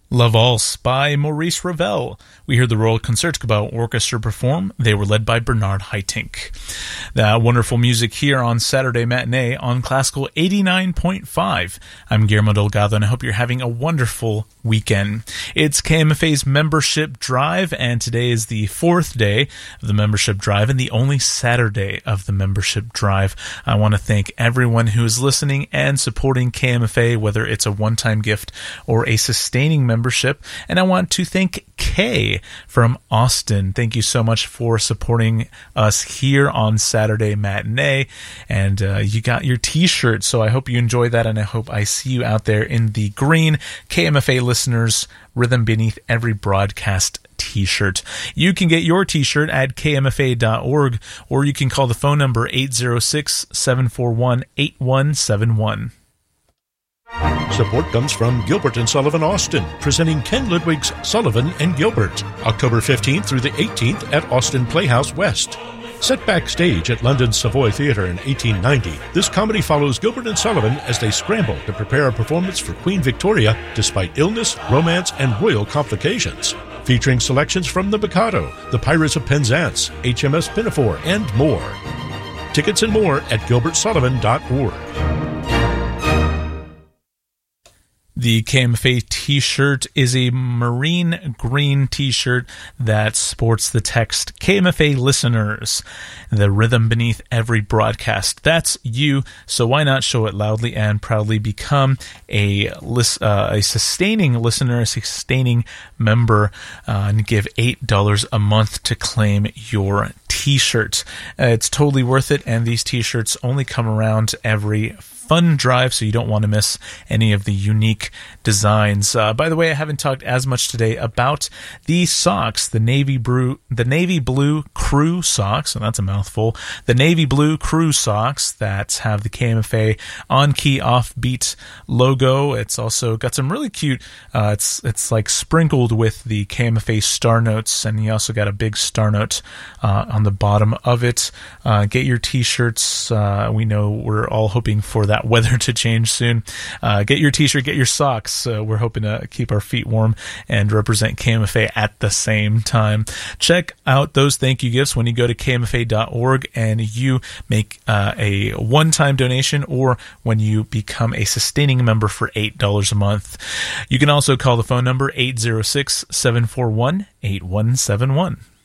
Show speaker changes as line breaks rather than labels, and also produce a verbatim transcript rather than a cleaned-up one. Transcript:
La Valse by Maurice Ravel. We heard the Royal Concertgebouw Orchestra perform. They were led by Bernard Haitink. That wonderful music here on Saturday Matinee on Classical eighty-nine point five. I'm Guillermo Delgado, and I hope you're having a wonderful weekend. It's K M F A's membership drive, and today is the fourth day of the membership drive and the only Saturday of the membership drive. I want to thank everyone who is listening and supporting K M F A, whether it's a one-time gift or a sustaining membership. membership, and I want to thank Kay from Austin. Thank you so much for supporting us here on Saturday Matinee, and uh, you got your t-shirt, so I hope you enjoy that, and I hope I see you out there in the green K M F A listeners Rhythm Beneath Every Broadcast t-shirt. You can get your t-shirt at K M F A dot org, or you can call the phone number eight oh six, seven four one, eight one seven one.
Support comes from Gilbert and Sullivan Austin, presenting Ken Ludwig's Sullivan and Gilbert, October fifteenth through the eighteenth at Austin Playhouse West. Set backstage at London's Savoy Theatre in eighteen ninety, this comedy follows Gilbert and Sullivan as they scramble to prepare a performance for Queen Victoria despite illness, romance, and royal complications. Featuring selections from The Mikado, The Pirates of Penzance, H M S Pinafore, and more. Tickets and more at Gilbert Sullivan dot org.
The K M F A t-shirt is a marine green t-shirt that sports the text K M F A listeners, the rhythm beneath every broadcast. That's you, so why not show it loudly and proudly? Become a lis- uh, a sustaining listener, a sustaining member, uh, and give eight dollars a month to claim your t-shirt. Uh, it's totally worth it, and these t-shirts only come around every fun drive, so you don't want to miss any of the unique designs. Uh, by the way, I haven't talked as much today about the socks, the navy blue, the navy blue crew socks, and that's a mouthful. The navy blue crew socks that have the K M F A on-key offbeat logo. It's also got some really cute. Uh, it's it's like sprinkled with the K M F A star notes, and you also got a big star note uh, on the bottom of it. Uh, get your t-shirts. Uh, we know we're all hoping for that weather to change soon. Uh, get your t-shirt, get your socks. Uh, we're hoping to keep our feet warm and represent K M F A at the same time. Check out those thank you gifts when you go to K M F A dot org and you make uh, a one-time donation, or when you become a sustaining member for eight dollars a month. You can also call the phone number eight oh six, seven four one, eight one seven one.